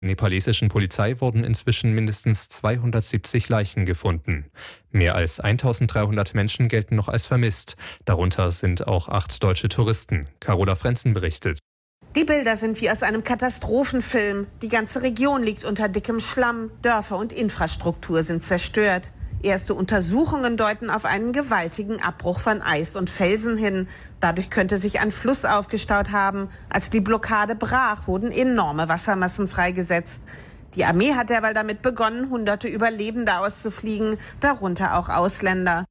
Nepalesischen Polizei wurden inzwischen mindestens 270 Leichen gefunden. Mehr als 1300 Menschen gelten noch als vermisst. Darunter sind auch 8 deutsche Touristen. Carola Frenzen berichtet. Die Bilder sind wie aus einem Katastrophenfilm. Die ganze Region liegt unter dickem Schlamm. Dörfer und Infrastruktur sind zerstört. Erste Untersuchungen deuten auf einen gewaltigen Abbruch von Eis und Felsen hin. Dadurch könnte sich ein Fluss aufgestaut haben. Als die Blockade brach, wurden enorme Wassermassen freigesetzt. Die Armee hat derweil damit begonnen, Hunderte Überlebende auszufliegen, darunter auch Ausländer.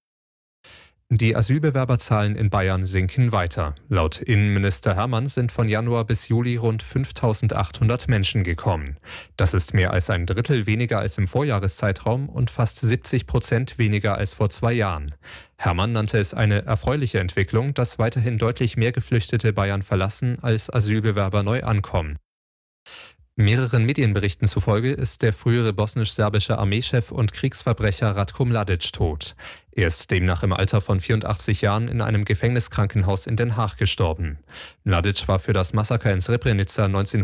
Die Asylbewerberzahlen in Bayern sinken weiter. Laut Innenminister Hermann sind von Januar bis Juli rund 5.800 Menschen gekommen. Das ist mehr als ein Drittel weniger als im Vorjahreszeitraum und fast 70% weniger als vor 2 Jahren. Hermann nannte es eine erfreuliche Entwicklung, dass weiterhin deutlich mehr Geflüchtete Bayern verlassen, als Asylbewerber neu ankommen. Mehreren Medienberichten zufolge ist der frühere bosnisch-serbische Armeechef und Kriegsverbrecher Ratko Mladic tot. Er ist demnach im Alter von 84 Jahren in einem Gefängniskrankenhaus in Den Haag gestorben. Mladic war für das Massaker in Srebrenica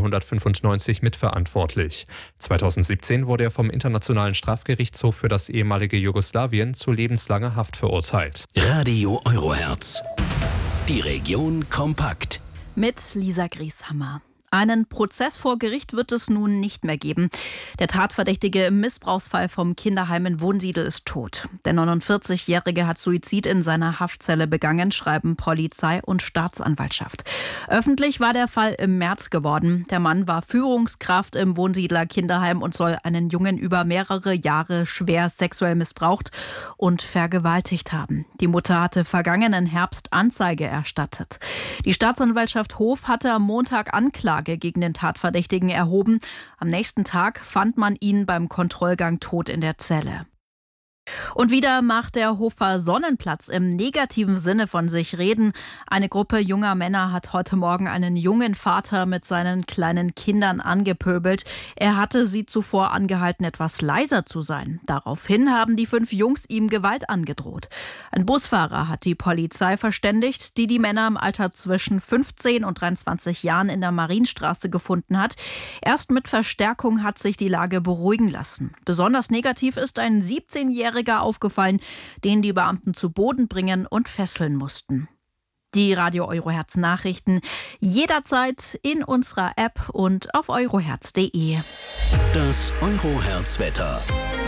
1995 mitverantwortlich. 2017 wurde er vom Internationalen Strafgerichtshof für das ehemalige Jugoslawien zu lebenslanger Haft verurteilt. Radio Eurohertz. Die Region kompakt. Mit Lisa Grieshammer. Einen Prozess vor Gericht wird es nun nicht mehr geben. Der Tatverdächtige im Missbrauchsfall vom Kinderheim in Wunsiedel ist tot. Der 49-Jährige hat Suizid in seiner Haftzelle begangen, schreiben Polizei und Staatsanwaltschaft. Öffentlich war der Fall im März geworden. Der Mann war Führungskraft im Wunsiedler Kinderheim und soll einen Jungen über mehrere Jahre schwer sexuell missbraucht und vergewaltigt haben. Die Mutter hatte vergangenen Herbst Anzeige erstattet. Die Staatsanwaltschaft Hof hatte am Montag Anklage gegen den Tatverdächtigen erhoben. Am nächsten Tag fand man ihn beim Kontrollgang tot in der Zelle. Und wieder macht der Hofer Sonnenplatz im negativen Sinne von sich reden. Eine Gruppe junger Männer hat heute Morgen einen jungen Vater mit seinen kleinen Kindern angepöbelt. Er hatte sie zuvor angehalten, etwas leiser zu sein. Daraufhin haben die 5 Jungs ihm Gewalt angedroht. Ein Busfahrer hat die Polizei verständigt, die Männer im Alter zwischen 15 und 23 Jahren in der Marienstraße gefunden hat. Erst mit Verstärkung hat sich die Lage beruhigen lassen. Besonders negativ ist ein 17-jähriger aufgefallen, den die Beamten zu Boden bringen und fesseln mussten. Die Radio Eurohertz Nachrichten jederzeit in unserer App und auf eurohertz.de. Das Eurohertz Wetter.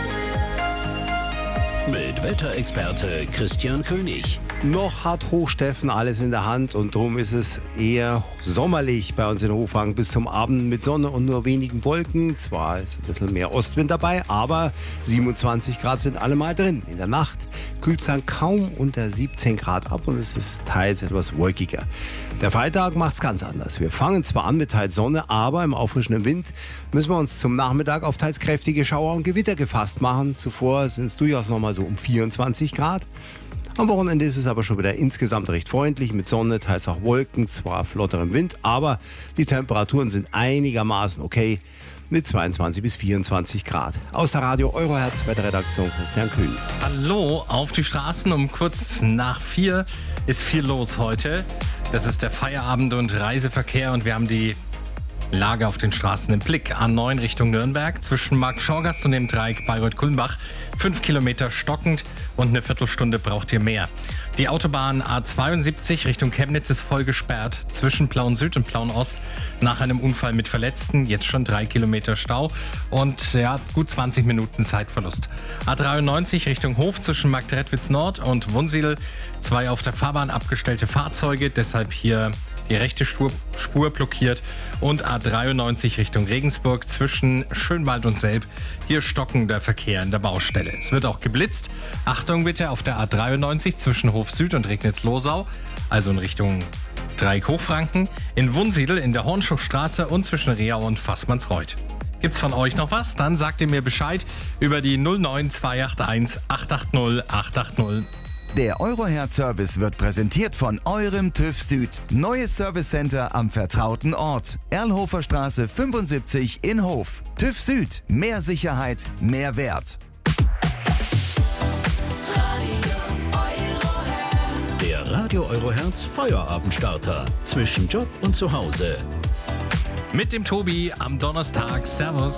Mit Wetterexperte Christian König. Noch hat Hochsteffen alles in der Hand und darum ist es eher sommerlich bei uns in Hofang bis zum Abend mit Sonne und nur wenigen Wolken. Zwar ist ein bisschen mehr Ostwind dabei, aber 27 Grad sind allemal drin. In der Nacht kühlt es dann kaum unter 17 Grad ab und es ist teils etwas wolkiger. Der Freitag macht es ganz anders. Wir fangen zwar an mit teils Sonne, aber im auffrischenden Wind müssen wir uns zum Nachmittag auf teils kräftige Schauer und Gewitter gefasst machen. Zuvor sind es durchaus noch mal so um 24 Grad. Am Wochenende ist es aber schon wieder insgesamt recht freundlich mit Sonne, teils auch Wolken, zwar flotterem Wind, aber die Temperaturen sind einigermaßen okay mit 22 bis 24 Grad. Aus der Radio Eurohertz Wetterredaktion Christian König. Hallo, auf die Straßen um kurz nach 4 ist viel los heute. Das ist der Feierabend- und Reiseverkehr und wir haben die Lage auf den Straßen im Blick. A9 Richtung Nürnberg zwischen Markt-Schorgast und dem Dreieck Bayreuth-Kulmbach 5 Kilometer stockend und eine Viertelstunde braucht ihr mehr. Die Autobahn A72 Richtung Chemnitz ist voll gesperrt zwischen Plauen-Süd und Plauen-Ost nach einem Unfall mit Verletzten. Jetzt schon 3 Kilometer Stau und gut 20 Minuten Zeitverlust. A93 Richtung Hof zwischen Marktredwitz Nord und Wunsiedel 2 auf der Fahrbahn abgestellte Fahrzeuge, deshalb hier die rechte Spur blockiert und A93 Richtung Regensburg zwischen Schönwald und Selb. Hier stockender Verkehr in der Baustelle. Es wird auch geblitzt. Achtung bitte auf der A93 zwischen Hof Süd und Regnitz-Losau, also in Richtung Dreieck Hochfranken, in Wunsiedel in der Hornschuchstraße und zwischen Reau und Fassmannsreuth. Gibt's von euch noch was? Dann sagt ihr mir Bescheid über die 09281 880 880. Der Eurohertz-Service wird präsentiert von eurem TÜV Süd. Neues Service-Center am vertrauten Ort. Erlhofer Straße 75 in Hof. TÜV Süd. Mehr Sicherheit, mehr Wert. Der Radio Eurohertz Feierabendstarter zwischen Job und Zuhause. mit dem Tobi am Donnerstag. Servus.